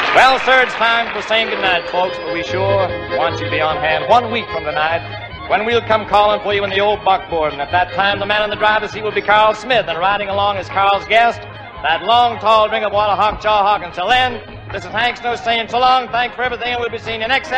Well, sir, it's time for saying goodnight, folks, but we sure want you to be on hand 1 week from tonight when we'll come calling for you in the old buckboard. And at that time, the man in the driver's seat will be Carl Smith, and riding along as Carl's guest, that long, tall drink of water, Hawkjaw Hawkins. Till then, this is Hank Snow saying so long. Thanks for everything, and we'll be seeing you next